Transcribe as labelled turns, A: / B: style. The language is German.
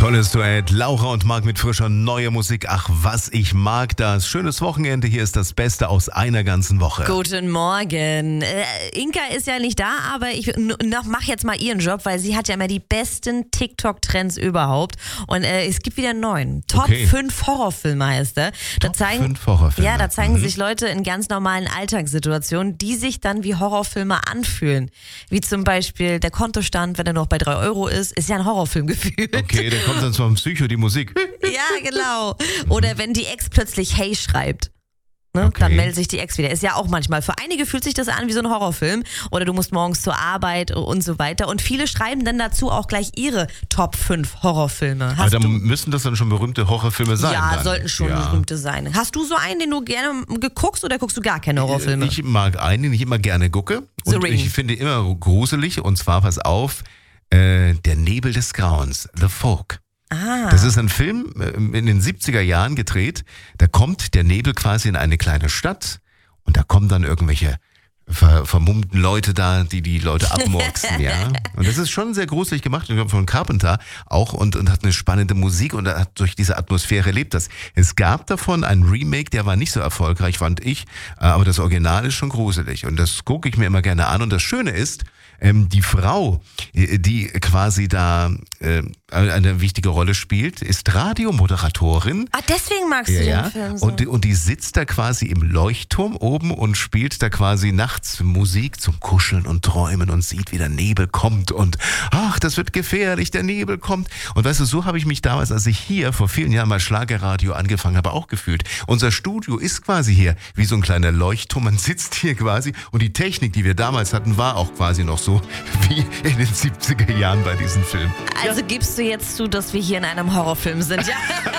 A: Tolles Duett, Laura und Marc mit frischer neuer Musik. Ach, was ich mag das. Schönes Wochenende, hier ist das Beste aus einer ganzen Woche.
B: Guten Morgen. Inka ist ja nicht da, aber ich mache jetzt mal ihren Job, weil sie hat ja immer die besten TikTok-Trends überhaupt. Und es gibt wieder einen neuen. Top 5 Horrorfilme heißt er.
A: Top 5 Horrorfilme.
B: Ja, da zeigen sich Leute in ganz normalen Alltagssituationen, die sich dann wie Horrorfilme anfühlen. Wie zum Beispiel der Kontostand, wenn er noch bei 3 Euro ist ja ein Horrorfilm gefühlt.
A: Okay, der kommt dann zwar im Psycho, die Musik.
B: Ja, genau. Oder wenn die Ex plötzlich Hey schreibt. Ne?
A: Okay.
B: Dann meldet sich die Ex wieder. Ist ja auch manchmal. Für einige fühlt sich das an wie so ein Horrorfilm. Oder du musst morgens zur Arbeit und so weiter. Und viele schreiben dann dazu auch gleich ihre Top 5 Horrorfilme.
A: Aber dann müssen das dann schon berühmte Horrorfilme sein.
B: Ja,
A: dann.
B: Sollten schon berühmte sein. Hast du so einen, den du gerne guckst oder guckst du gar keine Horrorfilme?
A: Ich mag einen, den ich immer gerne gucke. Und ich finde immer gruselig. Und zwar, pass auf, Der Nebel des Grauens, The Fog. Das ist ein Film in den 70er Jahren gedreht. Da kommt der Nebel quasi in eine kleine Stadt und da kommen dann irgendwelche vermummten Leute da, die Leute abmurksen, ja. Und das ist schon sehr gruselig gemacht, ich glaube von Carpenter auch und hat eine spannende Musik und hat durch diese Atmosphäre lebt das. Es gab davon ein Remake, der war nicht so erfolgreich, fand ich, aber das Original ist schon gruselig und das gucke ich mir immer gerne an und das Schöne ist, die Frau, die quasi da eine wichtige Rolle spielt, ist Radiomoderatorin.
B: Ah, deswegen magst du den Film so.
A: Und die sitzt da quasi im Leuchtturm oben und spielt da quasi nachts Musik zum Kuscheln und Träumen und sieht, wie der Nebel kommt und ach, das wird gefährlich, der Nebel kommt. Und weißt du, so habe ich mich damals, als ich hier vor vielen Jahren mal Schlagerradio angefangen habe, auch gefühlt. Unser Studio ist quasi hier wie so ein kleiner Leuchtturm. Man sitzt hier quasi und die Technik, die wir damals hatten, war auch quasi noch so wie in den 70er Jahren bei diesem Film.
B: Also gibst du jetzt zu, dass wir hier in einem Horrorfilm sind, ja?